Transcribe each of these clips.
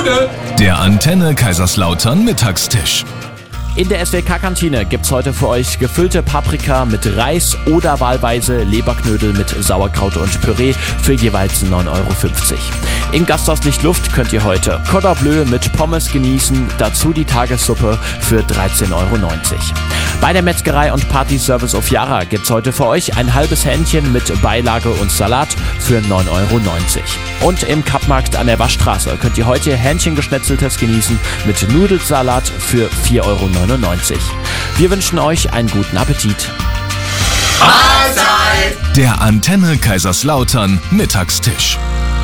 Bude. Der Antenne Kaiserslautern Mittagstisch. In der SWK-Kantine gibt's heute für euch gefüllte Paprika mit Reis oder wahlweise Leberknödel mit Sauerkraut und Püree für jeweils 9,50 €. Im Gasthaus Lichtluft könnt ihr heute Cordon Bleu mit Pommes genießen, dazu die Tagessuppe für 13,90 €. Bei der Metzgerei und Partyservice auf Yara gibt's heute für euch ein halbes Hähnchen mit Beilage und Salat für 9,90 €. Und im Kappmarkt an der Waschstraße könnt ihr heute Hähnchengeschnetzeltes genießen mit Nudelsalat für 4,99 €. Wir wünschen euch einen guten Appetit. Mahlzeit! Der Antenne Kaiserslautern Mittagstisch.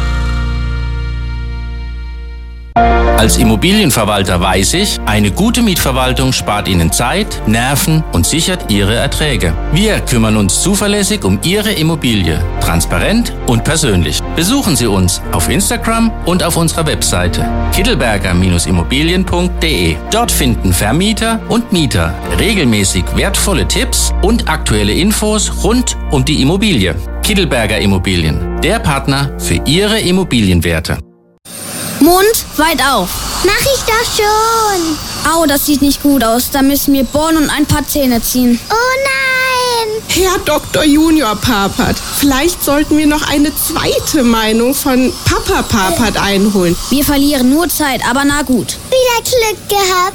Als Immobilienverwalter weiß ich, eine gute Mietverwaltung spart Ihnen Zeit, Nerven und sichert Ihre Erträge. Wir kümmern uns zuverlässig um Ihre Immobilie, transparent und persönlich. Besuchen Sie uns auf Instagram und auf unserer Webseite kittelberger-immobilien.de. Dort finden Vermieter und Mieter regelmäßig wertvolle Tipps und aktuelle Infos rund um die Immobilie. Kittelberger Immobilien, der Partner für Ihre Immobilienwerte. Mund weit auf. Mach ich doch schon. Au, das sieht nicht gut aus. Da müssen wir bohren und ein paar Zähne ziehen. Oh nein! Herr Dr. Junior Papert, vielleicht sollten wir noch eine zweite Meinung von Papa Papert einholen. Wir verlieren nur Zeit, aber na gut. Wieder Glück gehabt.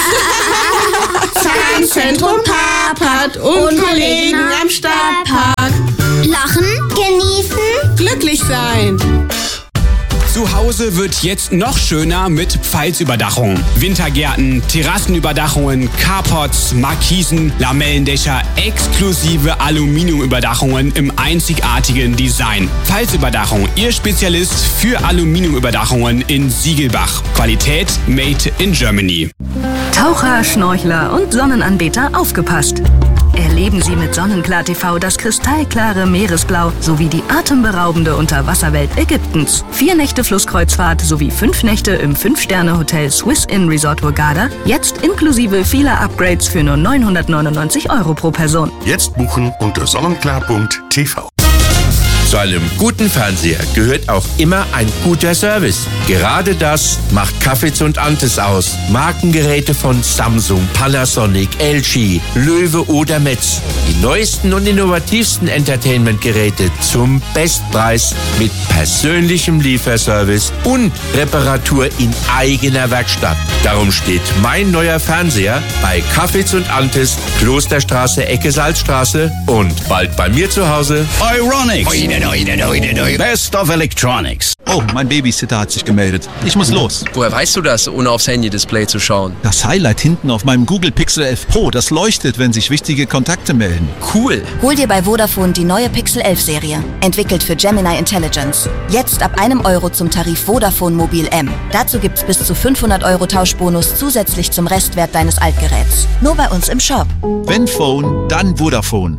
Zahnzentrum Papert und Kollegen am Stadtpark. Lachen, Genießen, glücklich sein. Zu Hause wird jetzt noch schöner mit Pfalzüberdachungen. Wintergärten, Terrassenüberdachungen, Carports, Markisen, Lamellendächer, exklusive Aluminiumüberdachungen im einzigartigen Design. Pfalzüberdachung, Ihr Spezialist für Aluminiumüberdachungen in Siegelbach. Qualität made in Germany. Taucher, Schnorchler und Sonnenanbeter aufgepasst! Erleben Sie mit Sonnenklar TV das kristallklare Meeresblau sowie die atemberaubende Unterwasserwelt Ägyptens. 4 Nächte Flusskreuzfahrt sowie 5 Nächte im 5-Sterne-Hotel Swiss Inn Resort Hurghada. Jetzt inklusive vieler Upgrades für nur 999 € pro Person. Jetzt buchen unter sonnenklar.tv. Zu einem guten Fernseher gehört auch immer ein guter Service. Gerade das macht Cafés und Antes aus. Markengeräte von Samsung, Panasonic, LG, Löwe oder Metz. Die neuesten und innovativsten Entertainment-Geräte zum Bestpreis mit persönlichem Lieferservice und Reparatur in eigener Werkstatt. Darum steht mein neuer Fernseher bei Cafés und Antes, Klosterstraße, Ecke Salzstraße und bald bei mir zu Hause. Euronics. Best of Electronics. Oh, mein Babysitter hat sich gemeldet. Ich muss los. Woher weißt du das, ohne aufs Handy-Display zu schauen? Das Highlight hinten auf meinem Google Pixel 11 Pro, das leuchtet, wenn sich wichtige Kontakte melden. Cool. Hol dir bei Vodafone die neue Pixel 11 Serie. Entwickelt für Gemini Intelligence. Jetzt ab €1 zum Tarif Vodafone Mobil M. Dazu gibt's bis zu 500 € Tauschbonus zusätzlich zum Restwert deines Altgeräts. Nur bei uns im Shop. Wenn Phone, dann Vodafone.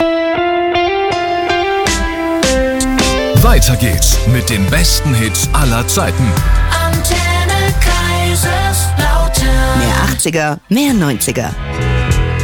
Weiter geht's mit den besten Hits aller Zeiten. Antenne Kaiserslautern. Mehr 80er, mehr 90er.